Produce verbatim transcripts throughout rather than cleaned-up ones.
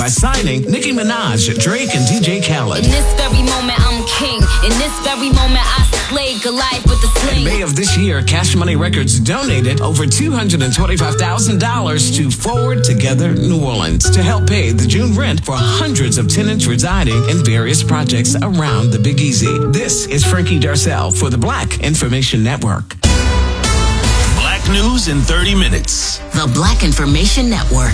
by signing Nicki Minaj, Drake, and D J Khaled. In this very moment, I'm king. In this very moment, I slay Goliath with the sling. In May of this year, Cash Money Records donated over two hundred twenty-five thousand dollars to Forward Together New Orleans to help pay the June rent for hundreds of tenants residing in various projects around the Big Easy. This is Frankie Darcell for the Black Information Network. Black News in thirty minutes. The Black Information Network.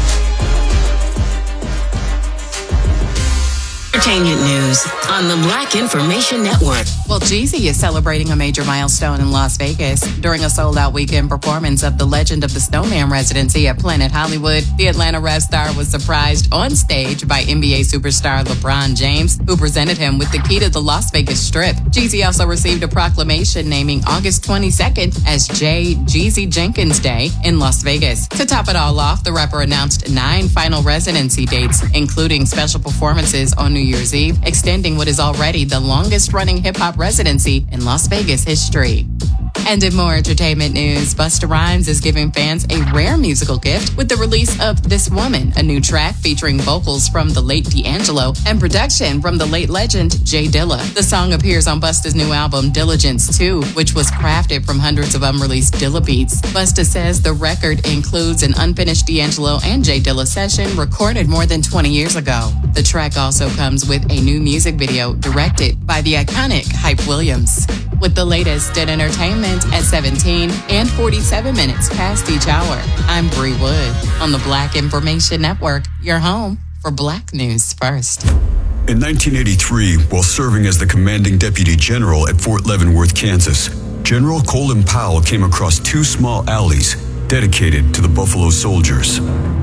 Entertainment news on the Black Information Network. Well, Jeezy is celebrating a major milestone in Las Vegas. During a sold-out weekend performance of the Legend of the Snowman residency at Planet Hollywood, the Atlanta rap star was surprised on stage by N B A superstar LeBron James, who presented him with the key to the Las Vegas Strip. Jeezy also received a proclamation naming August twenty-second as J. Jeezy Jenkins Day in Las Vegas. To top it all off, the rapper announced nine final residency dates, including special performances on New Year's Eve, extending what is already the longest-running hip-hop residency in Las Vegas history. And in more entertainment news, Busta Rhymes is giving fans a rare musical gift with the release of This Woman, a new track featuring vocals from the late D'Angelo and production from the late legend Jay Dilla. The song appears on Busta's new album Diligence two, which was crafted from hundreds of unreleased Dilla beats. Busta says the record includes an unfinished D'Angelo and Jay Dilla session recorded more than twenty years ago. The track also comes with a new music video directed by the iconic Hype Williams. With the latest in entertainment at seventeen and forty-seven minutes past each hour, I'm Bree Wood on the Black Information Network, your home for Black News First. In nineteen eighty-three, while serving as the commanding deputy general at Fort Leavenworth, Kansas, General Colin Powell came across two small alleys dedicated to the Buffalo Soldiers.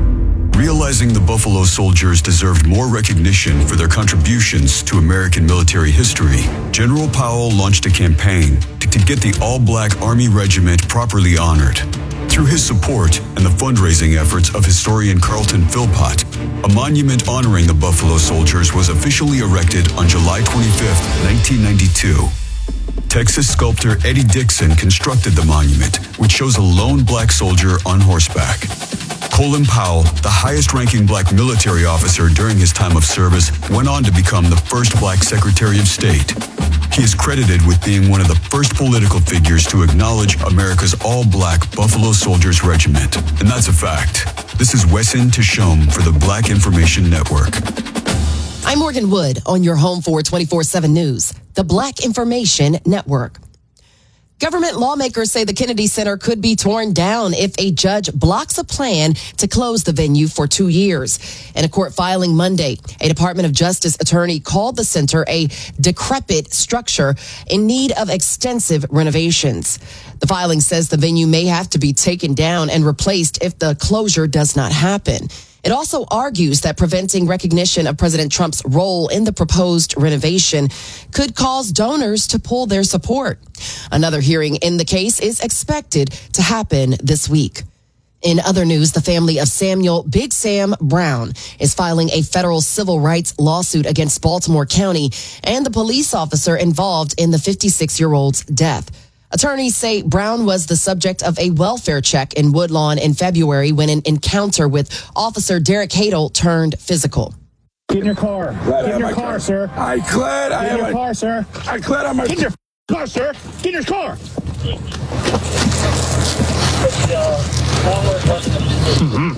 Realizing the Buffalo Soldiers deserved more recognition for their contributions to American military history, General Powell launched a campaign to, to get the all-black Army Regiment properly honored. Through his support and the fundraising efforts of historian Carlton Philpott, a monument honoring the Buffalo Soldiers was officially erected on July twenty-fifth, nineteen ninety-two. Texas sculptor Eddie Dixon constructed the monument, which shows a lone black soldier on horseback. Colin Powell, the highest-ranking black military officer during his time of service, went on to become the first black Secretary of State. He is credited with being one of the first political figures to acknowledge America's all-black Buffalo Soldiers Regiment. And that's a fact. This is Wesson Tishome for the Black Information Network. I'm Morgan Wood on your home for twenty-four seven News, the Black Information Network. Government lawmakers say the Kennedy Center could be torn down if a judge blocks a plan to close the venue for two years. In a court filing Monday, a Department of Justice attorney called the center a decrepit structure in need of extensive renovations. The filing says the venue may have to be taken down and replaced if the closure does not happen. It also argues that preventing recognition of President Trump's role in the proposed renovation could cause donors to pull their support. Another hearing in the case is expected to happen this week. In other news, the family of Samuel Big Sam Brown is filing a federal civil rights lawsuit against Baltimore County and the police officer involved in the fifty-six-year-old's death. Attorneys say Brown was the subject of a welfare check in Woodlawn in February when an encounter with Officer Derek Hadel turned physical. Get in your car. Glad Get in your car, car sir. I glad I Get in have your car, sir. I glad I'm. Get in your car, sir. Get in your car. Mm-hmm.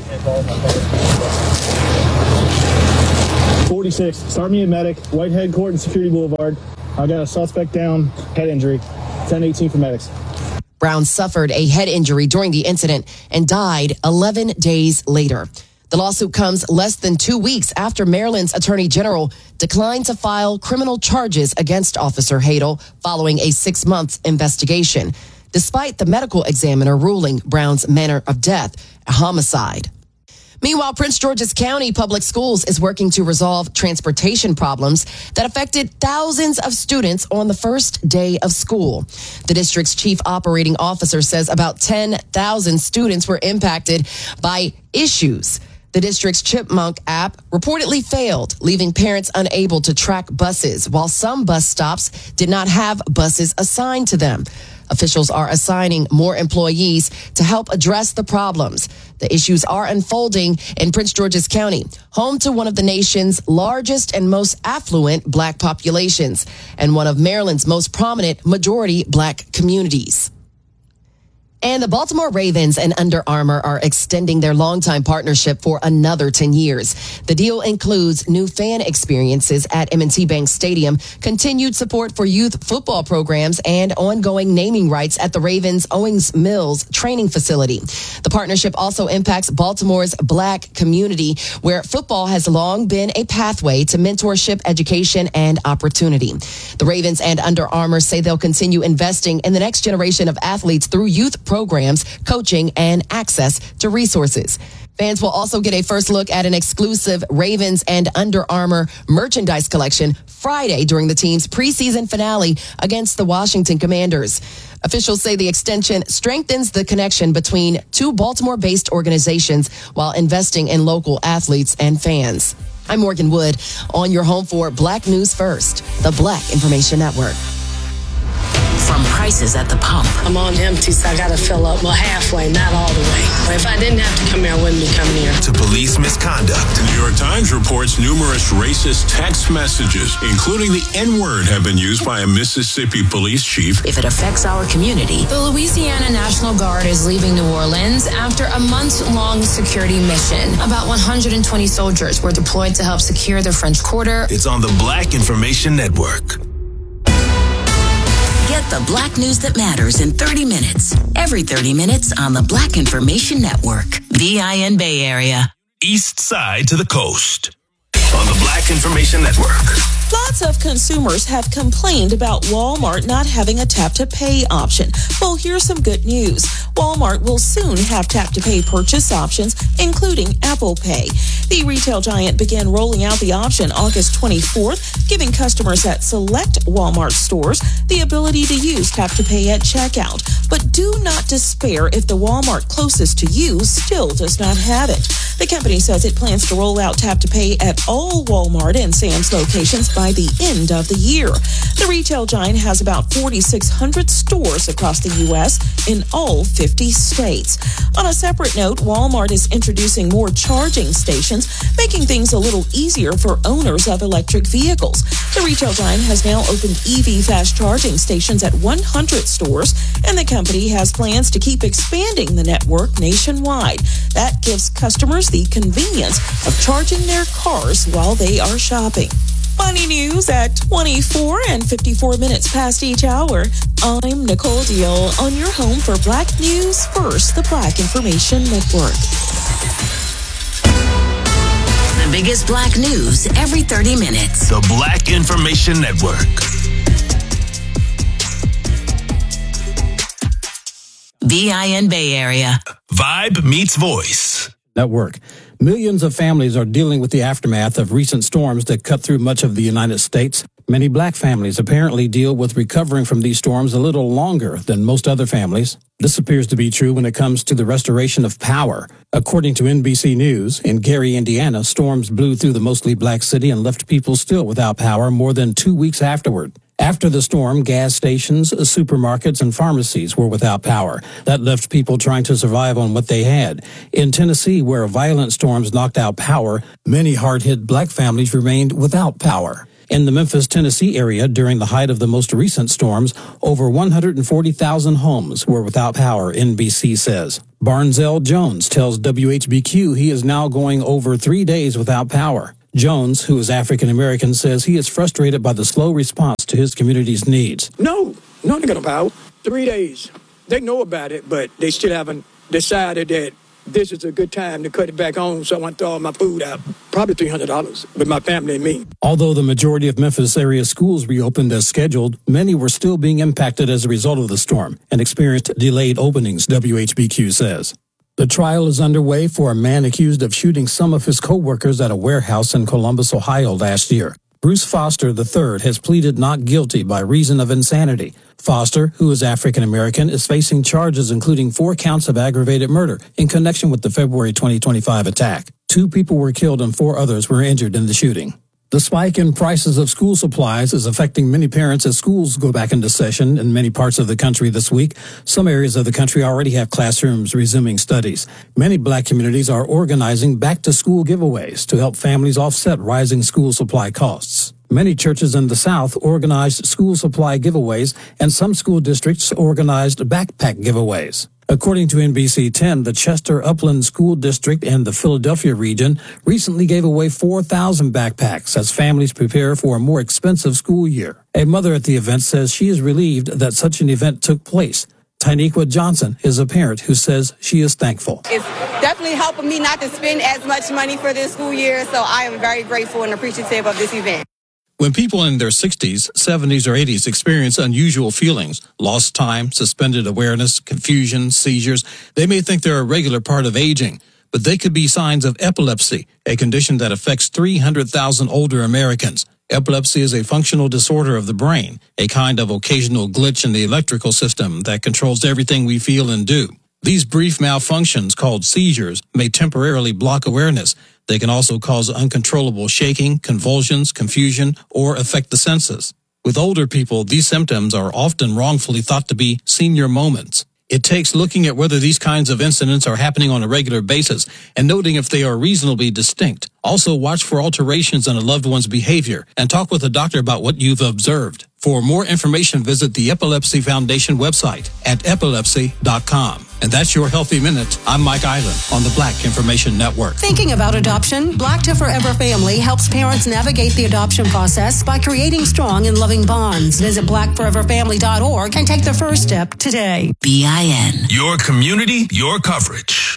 forty-six. Start me a medic. Whitehead Court and Security Boulevard. I got a suspect down. Head injury. ten eighteen for medics. Brown suffered a head injury during the incident and died eleven days later. The lawsuit comes less than two weeks after Maryland's Attorney General declined to file criminal charges against Officer Hadel following a six-month investigation, despite the medical examiner ruling Brown's manner of death a homicide. Meanwhile, Prince George's County Public Schools is working to resolve transportation problems that affected thousands of students on the first day of school. The district's chief operating officer says about ten thousand students were impacted by issues. The district's Chipmunk app reportedly failed, leaving parents unable to track buses, while some bus stops did not have buses assigned to them. Officials are assigning more employees to help address the problems. The issues are unfolding in Prince George's County, home to one of the nation's largest and most affluent black populations and one of Maryland's most prominent majority black communities. And the Baltimore Ravens and Under Armour are extending their longtime partnership for another ten years. The deal includes new fan experiences at M and T Bank Stadium, continued support for youth football programs, and ongoing naming rights at the Ravens Owings Mills training facility. The partnership also impacts Baltimore's black community, where football has long been a pathway to mentorship, education, and opportunity. The Ravens and Under Armour say they'll continue investing in the next generation of athletes through youth programs, coaching, and access to resources. Fans will also get a first look at an exclusive Ravens and Under Armour merchandise collection Friday during the team's preseason finale against the Washington Commanders. Officials say the extension strengthens the connection between two Baltimore-based organizations while investing in local athletes and fans. I'm Morgan Wood, on your home for Black News First, the Black Information Network. From prices at the pump. I'm on empty, so I got to fill up. Well, halfway, not all the way. But if I didn't have to come here, I wouldn't be coming here. To police misconduct. The New York Times reports numerous racist text messages, including the N-word, have been used by a Mississippi police chief. If it affects our community. The Louisiana National Guard is leaving New Orleans after a month-long security mission. About one hundred twenty soldiers were deployed to help secure the French Quarter. It's on the Black Information Network. Get the black news that matters in thirty minutes. Every thirty minutes on the Black Information Network. V I N Bay Area. East side to the coast. On the Black Information Network. Lots of consumers have complained about Walmart not having a tap-to-pay option. Well, here's some good news. Walmart will soon have tap-to-pay purchase options, including Apple Pay. The retail giant began rolling out the option August twenty-fourth, giving customers at select Walmart stores the ability to use tap-to-pay at checkout. But do not despair if the Walmart closest to you still does not have it. The company says it plans to roll out tap-to-pay at all Walmart and Sam's locations by the end of the year. The retail giant has about forty-six hundred stores across the U S in all fifty states. On a separate note, Walmart is introducing more charging stations, making things a little easier for owners of electric vehicles. The retail giant has now opened E V fast charging stations at one hundred stores, and the company has plans to keep expanding the network nationwide. That gives customers the convenience of charging their cars while they are shopping. Funny news at twenty-four and fifty-four minutes past each hour. I'm Nicole Deal on your home for Black News First, the Black Information Network. The biggest black news every thirty minutes. The Black Information Network. V I N Bay Area. Vibe meets voice. Network. Millions of families are dealing with the aftermath of recent storms that cut through much of the United States. Many black families apparently deal with recovering from these storms a little longer than most other families. This appears to be true when it comes to the restoration of power. According to N B C News, in Gary, Indiana, storms blew through the mostly black city and left people still without power more than two weeks afterward. After the storm, gas stations, supermarkets, and pharmacies were without power. That left people trying to survive on what they had. In Tennessee, where violent storms knocked out power, many hard-hit black families remained without power. In the Memphis, Tennessee area, during the height of the most recent storms, over one hundred forty thousand homes were without power, N B C says. Barnzell Jones tells W H B Q he is now going over three days without power. Jones, who is African-American, says he is frustrated by the slow response to his community's needs. No, nothing about three days. They know about it, but they still haven't decided that this is a good time to cut it back on, so I want to throw all my food out. Probably three hundred dollars with my family and me. Although the majority of Memphis area schools reopened as scheduled, many were still being impacted as a result of the storm and experienced delayed openings, W H B Q says. The trial is underway for a man accused of shooting some of his co-workers at a warehouse in Columbus, Ohio last year. Bruce Foster the third has pleaded not guilty by reason of insanity. Foster, who is African-American, is facing charges including four counts of aggravated murder in connection with the February twenty twenty-five attack. Two people were killed and four others were injured in the shooting. The spike in prices of school supplies is affecting many parents as schools go back into session in many parts of the country this week. Some areas of the country already have classrooms resuming studies. Many black communities are organizing back-to-school giveaways to help families offset rising school supply costs. Many churches in the South organized school supply giveaways, and some school districts organized backpack giveaways. According to N B C ten, the Chester Upland School District in the Philadelphia region recently gave away four thousand backpacks as families prepare for a more expensive school year. A mother at the event says she is relieved that such an event took place. Tynequa Johnson is a parent who says she is thankful. It's definitely helping me not to spend as much money for this school year, so I am very grateful and appreciative of this event. When people in their sixties, seventies, or eighties experience unusual feelings, lost time, suspended awareness, confusion, seizures, they may think they're a regular part of aging, but they could be signs of epilepsy, a condition that affects three hundred thousand older Americans. Epilepsy is a functional disorder of the brain, a kind of occasional glitch in the electrical system that controls everything we feel and do. These brief malfunctions, called seizures, may temporarily block awareness. They can also cause uncontrollable shaking, convulsions, confusion, or affect the senses. With older people, these symptoms are often wrongfully thought to be senior moments. It takes looking at whether these kinds of incidents are happening on a regular basis and noting if they are reasonably distinct. Also, watch for alterations in a loved one's behavior and talk with a doctor about what you've observed. For more information, visit the Epilepsy Foundation website at epilepsy dot com. And that's your Healthy Minute. I'm Mike Island on the Black Information Network. Thinking about adoption? Black to Forever Family helps parents navigate the adoption process by creating strong and loving bonds. Visit black forever family dot org and take the first step today. B I N. Your community, your coverage.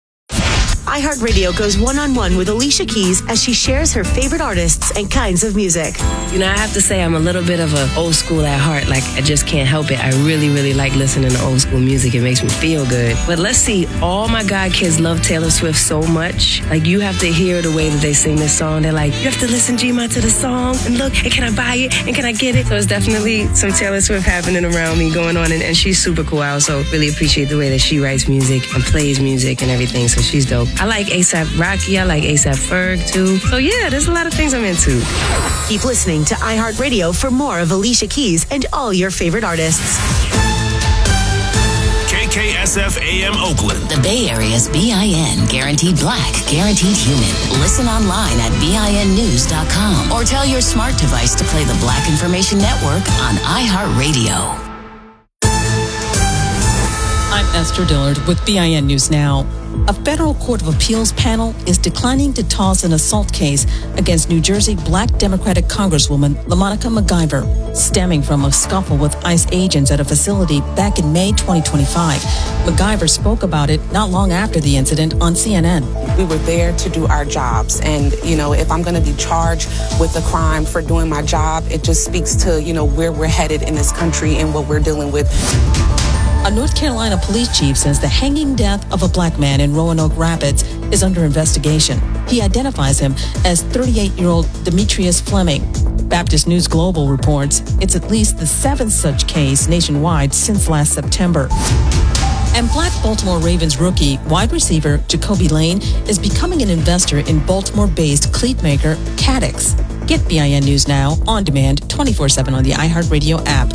iHeartRadio goes one-on-one with Alicia Keys as she shares her favorite artists and kinds of music. You know, I have to say I'm a little bit of an old school at heart. Like, I just can't help it. I really, really like listening to old school music. It makes me feel good. But let's see, all my god kids love Taylor Swift so much. Like, you have to hear the way that they sing this song. They're like, you have to listen, G-Ma, to the song. And look, and can I buy it? And can I get it? So it's definitely some Taylor Swift happening around me going on. And, and she's super cool. I also really appreciate the way that she writes music and plays music and everything. So she's dope. I like A$AP Rocky. I like A$AP Ferg, too. So, yeah, there's a lot of things I'm into. Keep listening to iHeartRadio for more of Alicia Keys and all your favorite artists. K K S F A M Oakland. The Bay Area's B I N. Guaranteed black, guaranteed human. Listen online at B I N news dot com or tell your smart device to play the Black Information Network on iHeartRadio. I'm Esther Dillard with B I N News Now. A federal court of appeals panel is declining to toss an assault case against New Jersey Black Democratic Congresswoman LaMonica McIver, stemming from a scuffle with ICE agents at a facility back in May twenty twenty-five. McIver spoke about it not long after the incident on C N N. We were there to do our jobs. And, you know, if I'm going to be charged with a crime for doing my job, it just speaks to, you know, where we're headed in this country and what we're dealing with. A North Carolina police chief says the hanging death of a black man in Roanoke Rapids is under investigation. He identifies him as thirty-eight-year-old Demetrius Fleming. Baptist News Global reports it's at least the seventh such case nationwide since last September. And Black Baltimore Ravens rookie wide receiver Jacoby Lane is becoming an investor in Baltimore-based cleat maker Cadix. Get B I N News Now on demand twenty-four seven on the iHeartRadio app.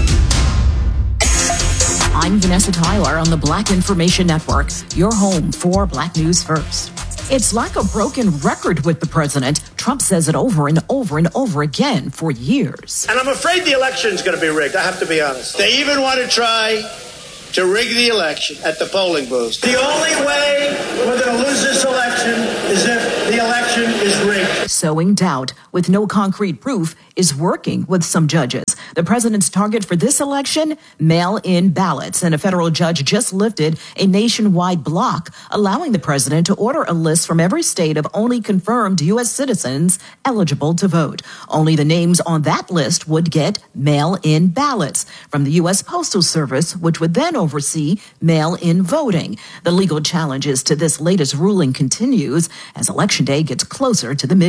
I'm Vanessa Tyler on the Black Information Network, your home for Black News First. It's like a broken record with the president. Trump says it over and over and over again for years. And I'm afraid the election's going to be rigged, I have to be honest. They even want to try to rig the election at the polling booths. The only way we're going to lose this election is if the election is rigged. Sowing doubt with no concrete proof is working with some judges. The president's target for this election, mail-in ballots, and a federal judge just lifted a nationwide block, allowing the president to order a list from every state of only confirmed U S citizens eligible to vote. Only the names on that list would get mail-in ballots from the U S Postal Service, which would then oversee mail-in voting. The legal challenges to this latest ruling continues as Election Day gets closer to the midterm.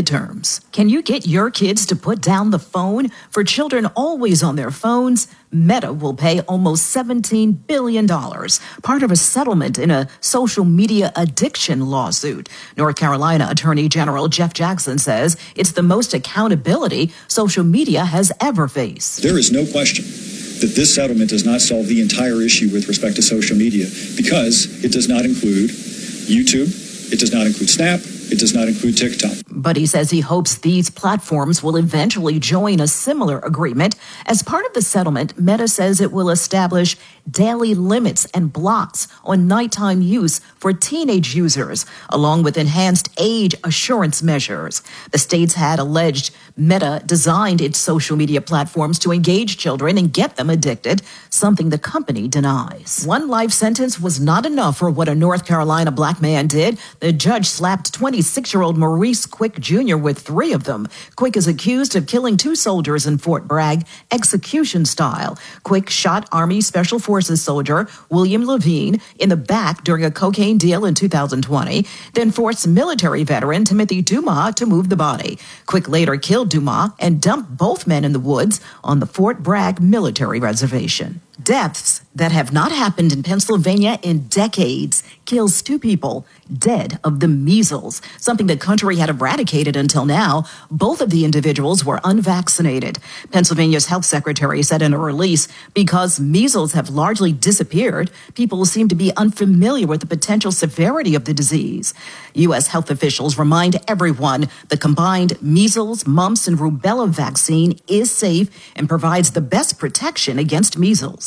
midterms. Can you get your kids to put down the phone? For children always on their phones, Meta will pay almost seventeen billion dollars, part of a settlement in a social media addiction lawsuit. North Carolina Attorney General Jeff Jackson says it's the most accountability social media has ever faced. There is no question that this settlement does not solve the entire issue with respect to social media because it does not include YouTube, it does not include Snap, it does not include TikTok. But he says he hopes these platforms will eventually join a similar agreement. As part of the settlement, Meta says it will establish daily limits and blocks on nighttime use for teenage users, along with enhanced age assurance measures. The states had alleged Meta designed its social media platforms to engage children and get them addicted, something the company denies. One life sentence was not enough for what a North Carolina black man did. The judge slapped twenty-six-year-old Maurice Quick Junior with three of them. Quick is accused of killing two soldiers in Fort Bragg, execution style. Quick shot Army Special Forces soldier William Levine in the back during a cocaine deal in two thousand twenty, then forced military veteran Timothy Dumas to move the body. Quick later killed Dumas and dumped both men in the woods on the Fort Bragg military reservation. Deaths that have not happened in Pennsylvania in decades kills two people dead of the measles, something the country had eradicated until now. Both of the individuals were unvaccinated. Pennsylvania's health secretary said in a release, because measles have largely disappeared, people seem to be unfamiliar with the potential severity of the disease. U S health officials remind everyone the combined measles, mumps, and rubella vaccine is safe and provides the best protection against measles.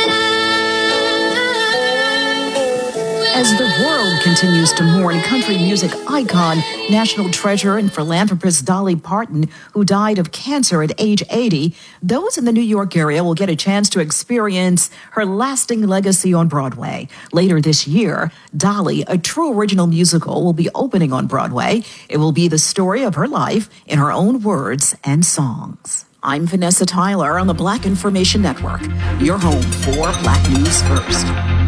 As the world continues to mourn country music icon, national treasure, and philanthropist Dolly Parton, who died of cancer at age eighty, those in the New York area will get a chance to experience her lasting legacy on Broadway. Later this year, Dolly, a true original musical, will be opening on Broadway. It will be the story of her life in her own words and songs. I'm Vanessa Tyler on the Black Information Network, your home for Black News First.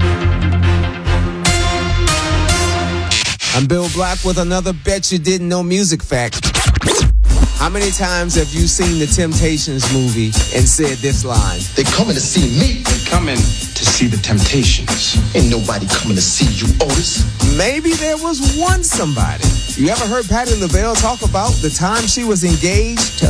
I'm Bill Black with another Bet You Didn't Know music fact. How many times have you seen the Temptations movie and said this line? They coming to see me. They coming to see the Temptations. Ain't nobody coming to see you, Otis. Maybe there was one somebody. You ever heard Patti LaBelle talk about the time she was engaged to